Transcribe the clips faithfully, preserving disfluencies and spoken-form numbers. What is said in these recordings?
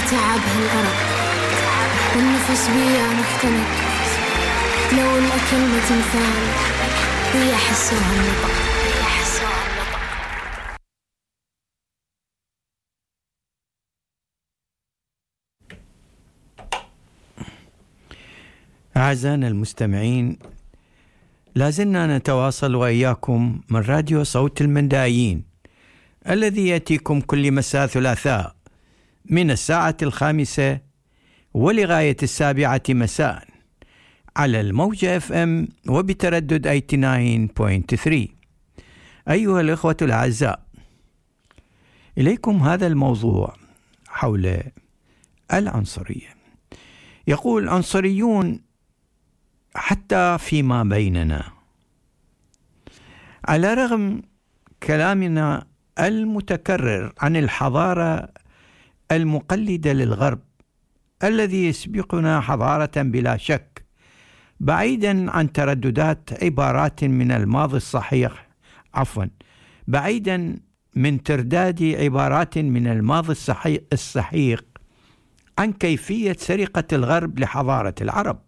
تعب هالأرض والنفس بيا مختنق، لو الأكل ما تمثال هي حسوها النطق. أعزائنا المستمعين، لازلنا نتواصل وإياكم من راديو صوت المندايين الذي يأتيكم كل مساء ثلاثاء من الساعة الخامسة ولغاية السابعة مساء على الموجة اف ام وبتردد ثمانية وثمانين فاصلة ثلاثة. أيها الإخوة الأعزاء، إليكم هذا الموضوع حول العنصرية. يقول العنصريون حتى فيما بيننا، على رغم كلامنا المتكرر عن الحضارة المقلدة للغرب الذي يسبقنا حضارة بلا شك، بعيدا عن ترددات عبارات من الماضي الصحيح عفوا بعيدا من ترداد عبارات من الماضي الصحيح الصحيح عن كيفية سرقة الغرب لحضارة العرب،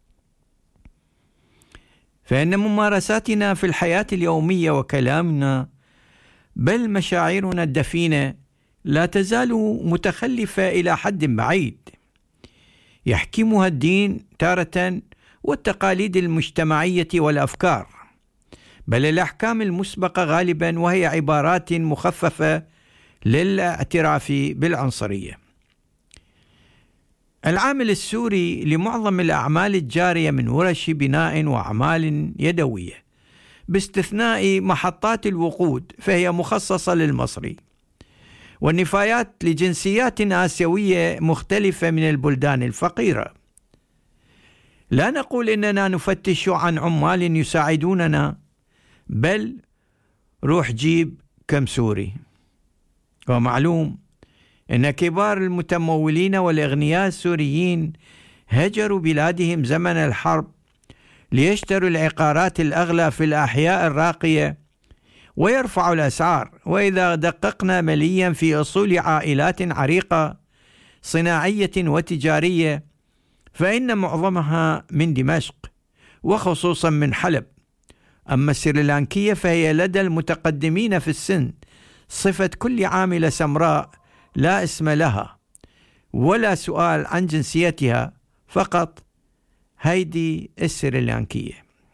فإن ممارساتنا في الحياة اليومية وكلامنا بل مشاعرنا الدفينة لا تزال متخلفة إلى حد بعيد، يحكمها الدين تارة والتقاليد المجتمعية والأفكار، بل الأحكام المسبقة غالبا، وهي عبارات مخففة للاعتراف بالعنصرية. العامل السوري لمعظم الأعمال الجارية من ورش بناء وأعمال يدوية باستثناء محطات الوقود فهي مخصصة للمصري، والنفايات لجنسيات آسيوية مختلفة من البلدان الفقيرة. لا نقول إننا نفتش عن عمال يساعدوننا، بل روح جيب كم سوري. ومعلوم إن كبار المتمولين والأغنياء السوريين هجروا بلادهم زمن الحرب ليشتروا العقارات الأغلى في الأحياء الراقية ويرفعوا الأسعار. وإذا دققنا مليا في أصول عائلات عريقة صناعية وتجارية فإن معظمها من دمشق وخصوصا من حلب. أما السريلانكية فهي لدى المتقدمين في السن صفة كل عاملة سمراء لا اسم لها ولا سؤال عن جنسيتها، فقط هيدي السريلانكية.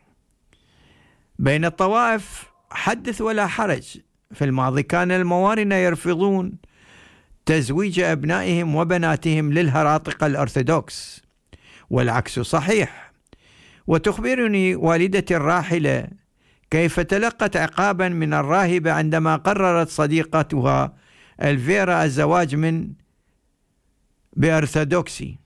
بين الطوائف حدث ولا حرج. في الماضي كان الموارنة يرفضون تزويج أبنائهم وبناتهم للهراطقة الأرثوذكس، والعكس صحيح. وتخبرني والدتي الراحلة كيف تلقت عقابا من الراهبة عندما قررت صديقتها الفيرا الزواج من بأرثوذكسي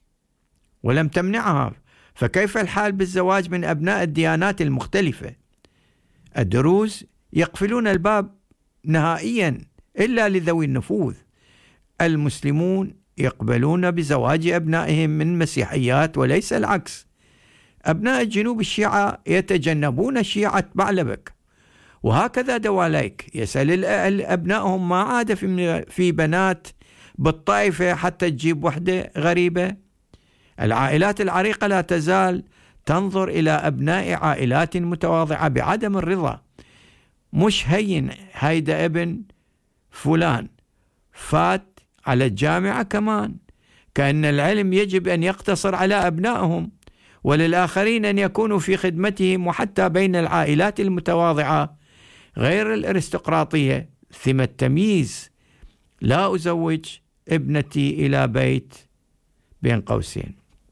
ولم تمنعها، فكيف الحال بالزواج من أبناء الديانات المختلفة؟ الدروز يقفلون الباب نهائيا إلا لذوي النفوذ. المسلمون يقبلون بزواج أبنائهم من مسيحيات وليس العكس. أبناء الجنوب الشيعة يتجنبون شيعة بعلبك، وهكذا دواليك يسأل أبنائهم ما عاد في بنات بالطائفة حتى تجيب وحدة غريبة. العائلات العريقة لا تزال تنظر إلى أبناء عائلات متواضعة بعدم الرضا. مش هين هيدا ابن فلان فات على الجامعة كمان، كأن العلم يجب أن يقتصر على أبنائهم وللآخرين أن يكونوا في خدمتهم. وحتى بين العائلات المتواضعة غير الأرستقراطية ثم التمييز. لا أزوج ابنتي إلى بيت بين قوسين.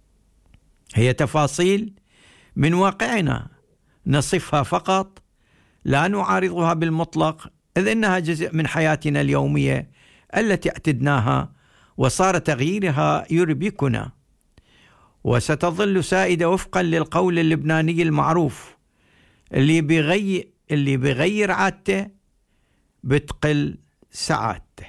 هي تفاصيل من واقعنا نصفها فقط، لا نعارضها بالمطلق، إذ إنها جزء من حياتنا اليومية التي اعتدناها وصار تغييرها يربكنا، وستظل سائدة وفقا للقول اللبناني المعروف: اللي بيغير اللي بيغير عادته بتقل سعادته.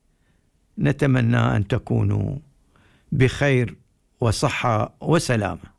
نتمنى أن تكونوا بخير وصحة وسلامة.